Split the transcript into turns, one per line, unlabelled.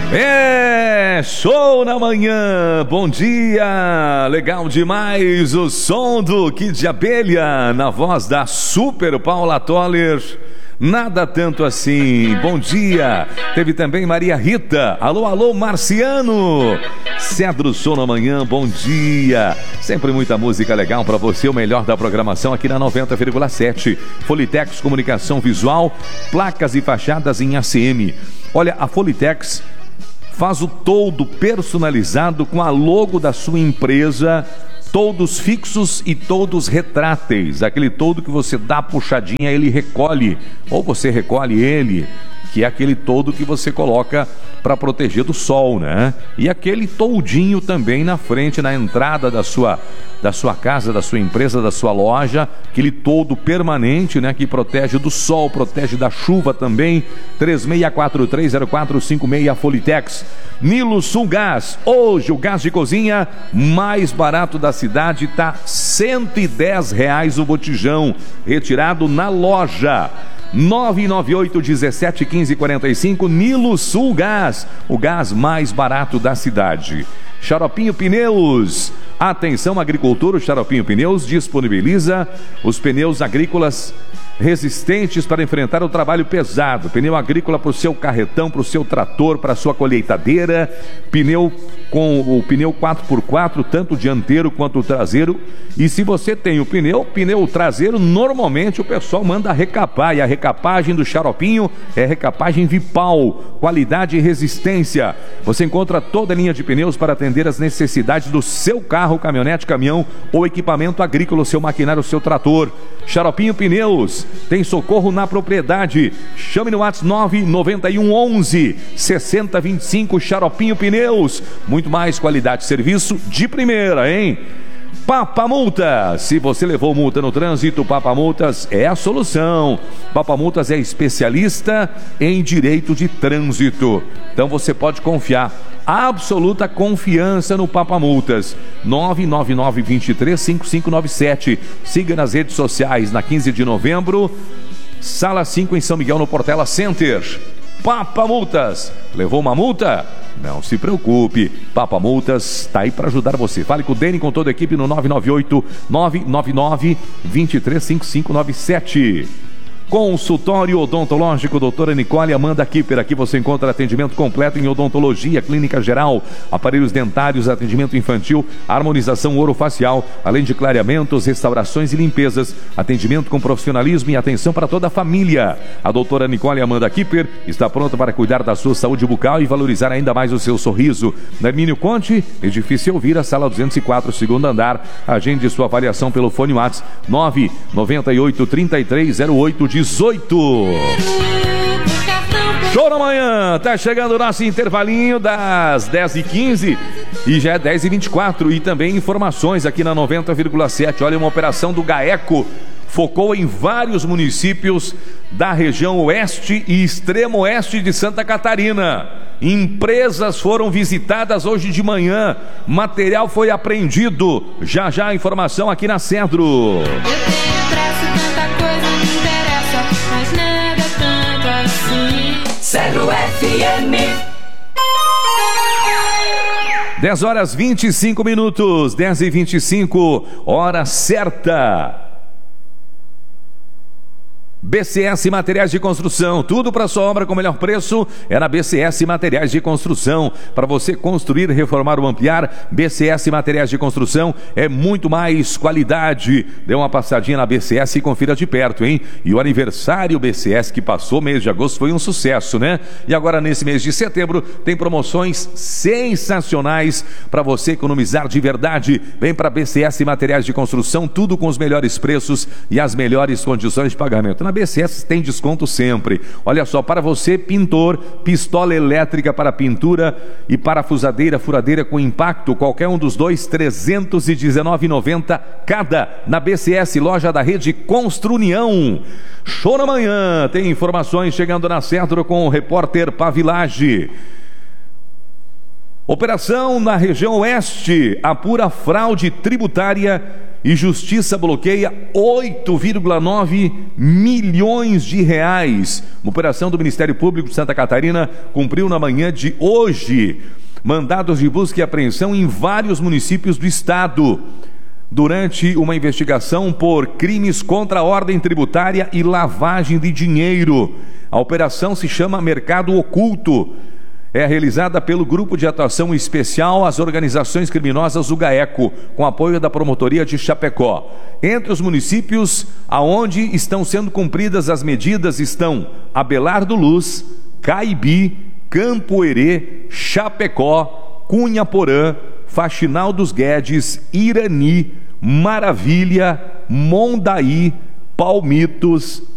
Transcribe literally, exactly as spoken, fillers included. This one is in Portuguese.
É, show na manhã, bom dia, legal demais o som do Kid de Abelha, na voz da Super Paula Toller, nada tanto assim, bom dia, teve também Maria Rita, alô, alô, Marciano, Cedro Som na manhã, bom dia, sempre muita música legal pra você, o melhor da programação aqui na noventa vírgula sete, Folitex Comunicação Visual, placas e fachadas em A C M, olha, a Folitex faz o toldo personalizado com a logo da sua empresa, toldos fixos e toldos retráteis. Aquele toldo que você dá a puxadinha, ele recolhe, ou você recolhe ele, que é aquele toldo que você coloca para proteger do sol, né? E aquele toldinho também na frente, na entrada da sua, da sua casa, da sua empresa, da sua loja, aquele toldo permanente, né? Que protege do sol, protege da chuva também. três seis quatro três zero quatro cinco seis Folitex. Nilo Sul Gás, hoje o gás de cozinha mais barato da cidade tá cento e dez reais o botijão, retirado na loja. nove nove oito um sete um cinco quatro cinco Nilo Sul Gás, o gás mais barato da cidade. Xaropinho Pneus, atenção agricultor, o Xaropinho Pneus disponibiliza os pneus agrícolas resistentes para enfrentar o trabalho pesado, pneu agrícola para o seu carretão, para o seu trator, para a sua colheitadeira, pneu com o pneu quatro por quatro, tanto o dianteiro quanto o traseiro. E se você tem o pneu, pneu traseiro, normalmente o pessoal manda recapar, e a recapagem do Xaropinho é recapagem Vipal, qualidade e resistência. Você encontra toda a linha de pneus para atender as necessidades do seu carro, caminhonete, caminhão ou equipamento agrícola, seu maquinário, seu trator. Xaropinho Pneus, tem socorro na propriedade. Chame no WhatsApp nove nove um onze seis zero dois cinco, Xaropinho Pneus. Muito mais qualidade de serviço de primeira, hein? Papa Multas, se você levou multa no trânsito, Papa Multas é a solução. Papa Multas é especialista em direito de trânsito, então você pode confiar, absoluta confiança no Papa Multas. Nove nove nove dois três cinco cinco nove sete, siga nas redes sociais. Na quinze de novembro, sala cinco em São Miguel, no Portela Center. Papa Multas, levou uma multa? Não se preocupe, Papa Multas está aí para ajudar você. Fale com o Deni, com toda a equipe no nove nove oito nove nove nove dois três cinco cinco nove sete. Consultório odontológico doutora Nicole Amanda Kipper. Aqui você encontra atendimento completo em odontologia, clínica geral, aparelhos dentários, atendimento infantil, harmonização orofacial, além de clareamentos, restaurações e limpezas, atendimento com profissionalismo e atenção para toda a família. A doutora Nicole Amanda Kipper está pronta para cuidar da sua saúde bucal e valorizar ainda mais o seu sorriso. Na Hermínio Conte, edifício Elvira, sala duzentos e quatro, segundo andar. Agende sua avaliação pelo fone WhatsApp nove nove oito três três zero oito dezoito. Show na manhã, tá chegando o nosso intervalinho das dez e quinze e já é dez e vinte e quatro. E também informações aqui na noventa vírgula sete. Olha, uma operação do GAECO focou em vários municípios da região oeste e extremo oeste de Santa Catarina. Empresas foram visitadas hoje de manhã, material foi apreendido. Já já a informação aqui na Cedro.
Eu tenho pressa, tanta coisa me interessa, mas nada tanto assim. Cedro F M.
dez horas vinte e cinco minutos, dez e vinte e cinco, hora certa. B C S Materiais de Construção, tudo para sua obra com o melhor preço é na B C S Materiais de Construção. Para você construir, reformar ou ampliar, B C S Materiais de Construção é muito mais qualidade. Dê uma passadinha na B C S e confira de perto, hein? E o aniversário B C S que passou, mês de agosto, foi um sucesso, né? E agora nesse mês de setembro tem promoções sensacionais para você economizar de verdade. Vem para B C S Materiais de Construção, tudo com os melhores preços e as melhores condições de pagamento. Na B C S tem desconto sempre. Olha só, para você pintor, pistola elétrica para pintura e parafusadeira, furadeira com impacto, qualquer um dos dois, trezentos e dezenove reais e noventa centavos cada, na B C S, loja da rede Construnião. Show na manhã, tem informações chegando na Cedro com o repórter Pavilage. Operação na região oeste, apura fraude tributária e Justiça bloqueia oito vírgula nove milhões de reais. Uma operação do Ministério Público de Santa Catarina cumpriu na manhã de hoje mandados de busca e apreensão em vários municípios do estado, durante uma investigação por crimes contra a ordem tributária e lavagem de dinheiro. A operação se chama Mercado Oculto. É realizada pelo Grupo de Atuação Especial às Organizações Criminosas, o GAECO, com apoio da Promotoria de Chapecó. Entre os municípios aonde estão sendo cumpridas as medidas estão Abelardo Luz, Caibi, Campo Herê, Chapecó, Cunha Porã, Faxinal dos Guedes, Irani, Maravilha, Mondaí, Palmitos,